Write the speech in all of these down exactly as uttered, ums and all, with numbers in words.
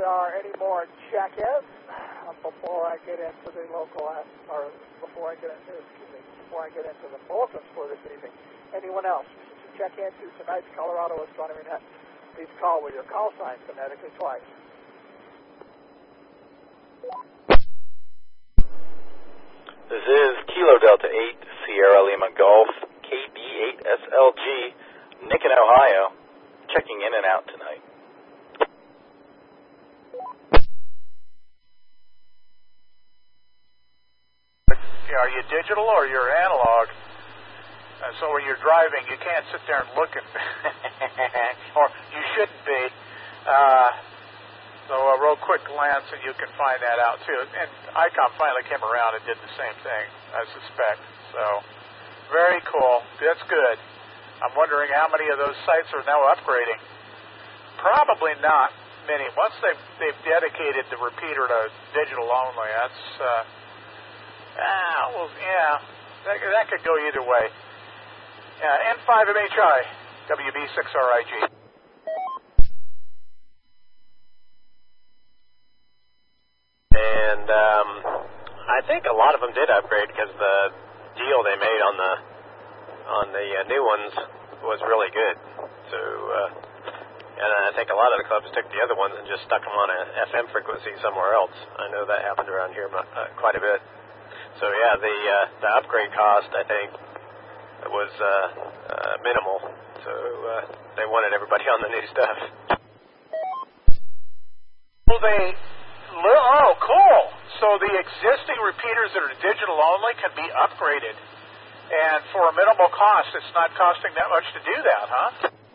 are any more check-ins before I get into the local, or before I get into, excuse me, before I get into the bulletins for this evening? Anyone else to check into tonight's Colorado Astronomy Net? Please call with your call sign phonetically twice. This is Kilo Delta eight, Sierra Lima Golf, K B eight S L G, Nick in Ohio, checking in and out tonight. Are you digital or you're analog? Uh, so when you're driving, you can't sit there and look at, or you shouldn't be. Uh, so a real quick glance, and you can find that out too. And ICOM finally came around and did the same thing, I suspect. So very cool. That's good. I'm wondering how many of those sites are now upgrading. Probably not many. Once they've, they've dedicated the repeater to digital only, that's, uh, ah, well, yeah, that, that could go either way. Uh, N five M H I, W B six R I G. And um, I think a lot of them did upgrade because the deal they made on the on the uh, new ones was really good. So, uh, and I think a lot of the clubs took the other ones and just stuck them on a F M frequency somewhere else. I know that happened around here uh, quite a bit. So yeah, the uh, the upgrade cost, I think, was uh, uh, minimal. So uh, they wanted everybody on the new stuff. Well, they oh cool. So the existing repeaters that are digital only can be upgraded, and for a minimal cost, it's not costing that much to do that, huh?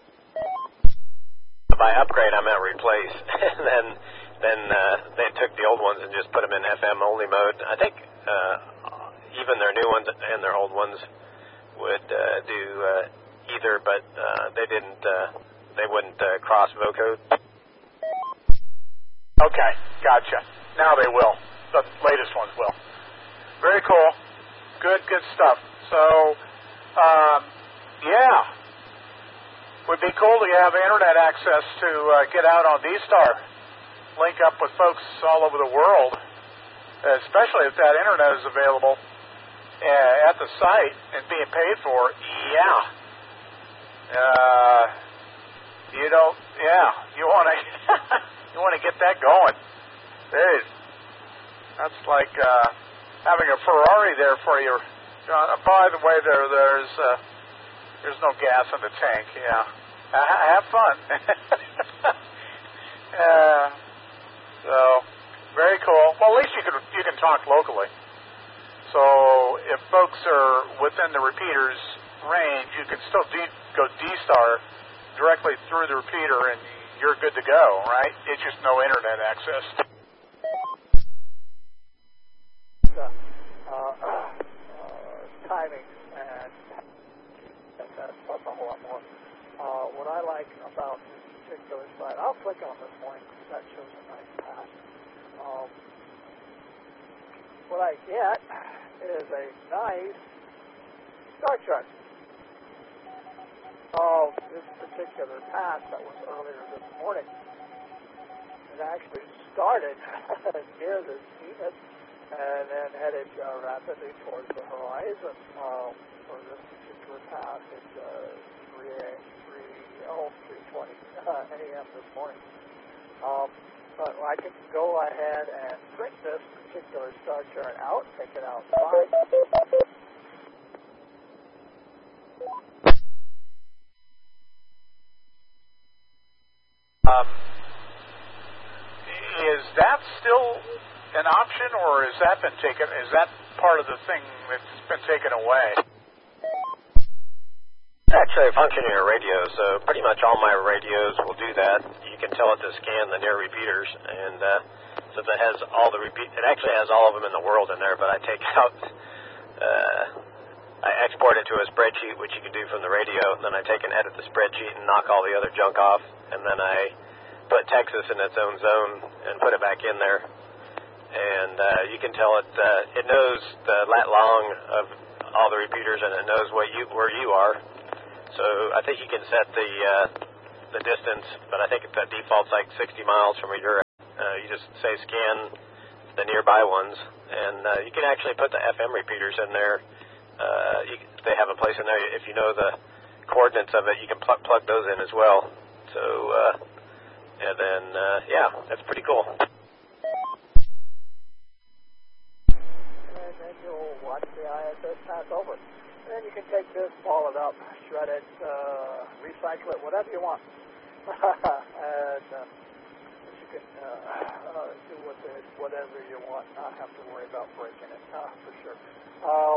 By upgrade, I meant replace. And then then uh, they took the old ones and just put them in F M only mode. I think uh, even their new ones and their old ones would uh, do uh, either, but uh, they didn't. Uh, they wouldn't uh, cross vocode. Okay, gotcha. Now they will. The latest ones will. Very cool. Good, good stuff. So, um, yeah. Would be cool to have internet access to uh, get out on D-Star, link up with folks all over the world, especially if that internet is available uh, at the site and being paid for. Yeah. Uh, you don't, yeah, you want to you want to get that going. Dude, that's like uh, having a Ferrari there for you. Uh, by the way, there there's... Uh, There's no gas in the tank, yeah. Uh, have fun. uh, so, very cool. Well, at least you can you can talk locally. So, if folks are within the repeater's range, you can still D, go D-Star directly through the repeater, and you're good to go, right? It's just no internet access. Uh, uh, uh, timing and plus a whole lot more. Uh, what I like about this particular site, I'll click on this one because that shows a nice path. Um, what I get is a nice star chart. Oh, this particular path that was earlier this morning, it actually started near the zenith and then headed uh, rapidly towards the horizon. Uh, for this particular path, it's uh, three twenty a m this morning. Um, but I can go ahead and print this particular star chart out, take it outside. Um, is that still an option, or has that been taken? Is that part of the thing that's been taken away? Actually, a function in your radio, so pretty much all my radios will do that. You can tell it to scan the near repeaters, and uh, since it has all the repeat, it actually has all of them in the world in there. But I take out, uh, I export it to a spreadsheet, which you can do from the radio, and then I take and edit the spreadsheet and knock all the other junk off, and then I put Texas in its own zone and put it back in there, and uh, you can tell it uh, it knows the lat long of all the repeaters, and it knows what you where you are. So I think you can set the uh, the distance, but I think the default's like sixty miles from where you're at. Uh, you just say scan the nearby ones, and uh, you can actually put the F M repeaters in there. Uh, you, they have a place in there. If you know the coordinates of it, you can plug plug those in as well. So, uh, and then uh, yeah, that's pretty cool. And then you'll watch the I S S pass over. And then you can take this, ball it up, shred it, uh, recycle it, whatever you want. and uh, you can uh, uh, do with it whatever you want, not have to worry about breaking it, uh, for sure. Um,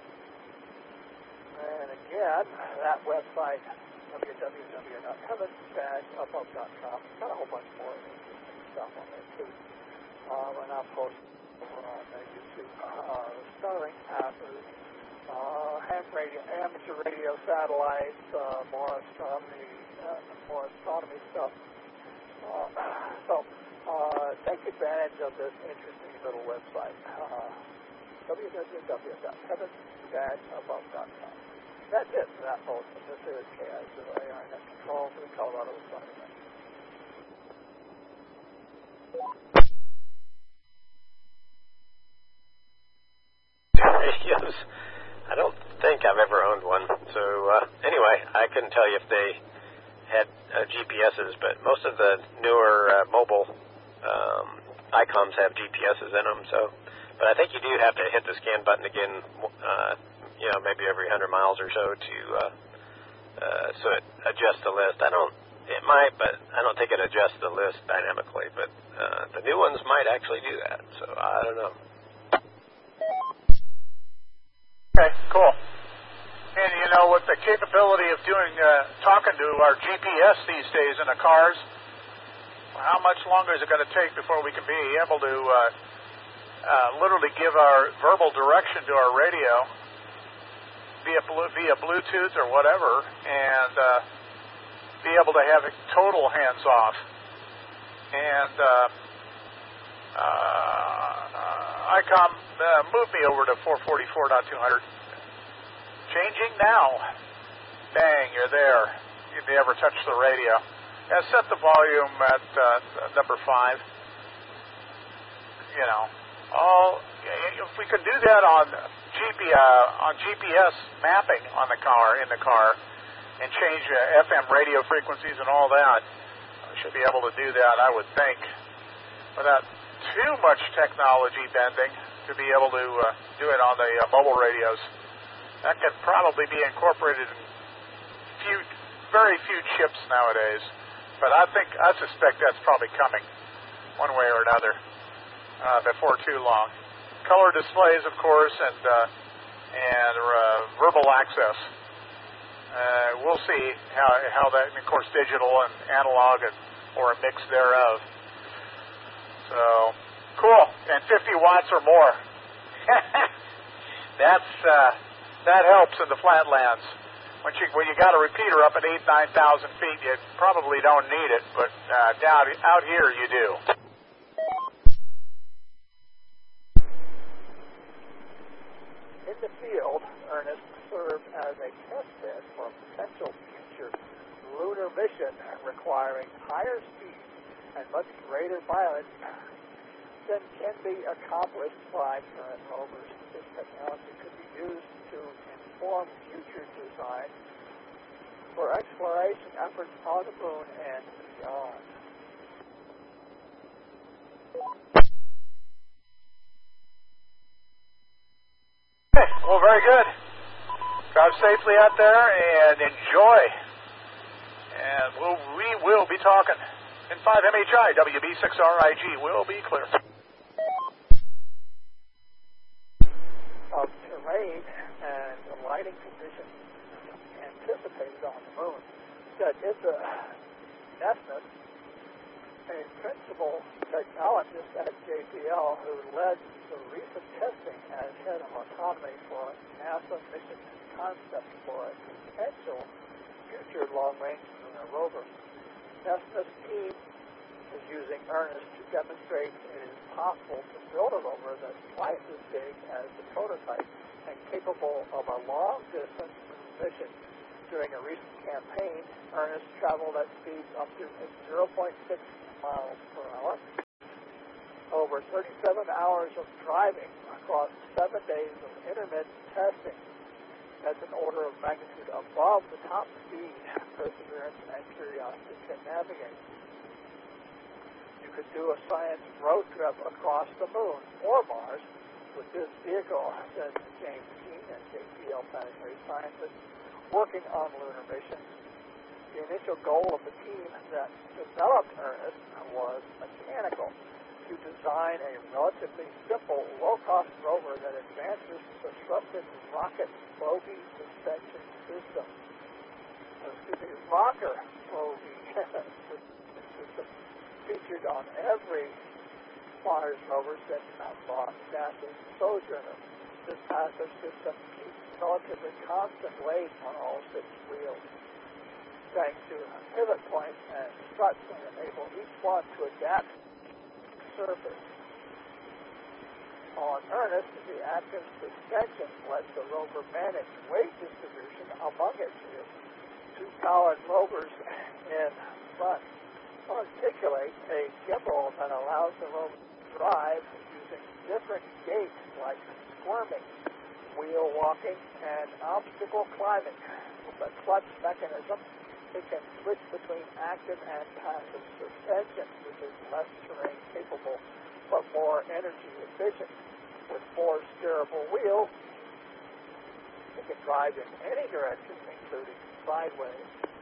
and again, that website, w w w dot heaven dash above dot com, got a whole bunch more interesting stuff on there too. Um, and I'll post over on uh, YouTube. Uh, Starlink passes, uh, ham radio, amateur radio satellites, uh, more astronomy, uh, more astronomy stuff. Uh, so uh, take advantage of this interesting little website, uh, w w w dot heaven dash above dot com. That's it for that post. This is K I zero A R Net Control for the Colorado Astronomy. Radios. I don't think I've ever owned one. So uh, anyway, I couldn't tell you if they had uh, G P S's, but most of the newer uh, mobile um, I COMs have G P S's in them. So, but I think you do have to hit the scan button again. Uh, you know, maybe every hundred miles or so to uh, uh, so it adjusts the list. I don't. It might, but I don't think it adjusts the list dynamically. But uh, the new ones might actually do that. So I don't know. Okay, cool. And you know, with the capability of doing uh, talking to our G P S these days in the cars, how much longer is it going to take before we can be able to uh, uh, literally give our verbal direction to our radio via via Bluetooth or whatever, and uh, be able to have it total hands off? And uh, uh, I COM uh, moved me over to four forty-four dot two hundred. Changing now. Bang, you're there. You never touch the radio. Yeah, set the volume at uh, number five. You know, all if we could do that on G P uh, on G P S mapping on the car in the car, and change uh, F M radio frequencies and all that, we should be able to do that, I would think, without too much technology bending, to be able to uh, do it on the uh, mobile radios. That could probably be incorporated in few, very few chips nowadays, but I think I suspect that's probably coming one way or another uh, before too long. Color displays, of course, and uh, and uh, verbal access. Uh, we'll see how how that, and of course, digital and analog, and, or a mix thereof. So cool, and fifty watts or more. That's uh, that helps in the flatlands. When you when you got a repeater up at eight nine thousand feet, you probably don't need it, but uh, down out here you do. In the field, Ernest served as a test bed for a potential future lunar mission requiring higher speed and much greater mileage than can be accomplished by current rovers. This technology could be used to inform future design for exploration efforts on the moon and beyond. Okay, well, very good. Drive safely out there and enjoy. And we'll, we will be talking in five M H I, W B six R I G will be clear. Of terrain and the lighting conditions anticipated on the moon, that it's a Nesmus, a principal technologist at J P L who led the recent testing as head of autonomy for NASA mission concept for a potential future long-range lunar rover. Nesmus team is using Ernest to demonstrate it is possible to build a rover that's twice as big as the prototype and capable of a long-distance mission. During a recent campaign, Ernest traveled at speeds up to zero point six miles per hour over thirty-seven hours of driving across seven days of intermittent testing. That's an order of magnitude above the top speed Perseverance and Curiosity can navigate. You could do a science road trip across the moon or Mars with this vehicle, says James Keane and J P L Planetary Scientists working on lunar missions. The initial goal of the team that developed Ernest was mechanical, to design a relatively simple, low-cost rover that advances the thrusted rocket Bogey suspension system. Excuse me, rocker Bogey system featured on every Mars rover since NASA's Sojourner. This passive system keeps relatively constant weight on all six wheels, thanks to pivot points and struts that enable each one to adapt to the surface. On Ernest, the active suspension lets the rover manage weight distribution among its wheels. Two powered rovers in front articulate a gimbal that allows the rover to drive using different gaits like squirming, wheel walking, and obstacle climbing. With a clutch mechanism, it can switch between active and passive suspension, which is less terrain capable but more energy efficient. With four steerable wheels, it can drive in any direction, including sideways.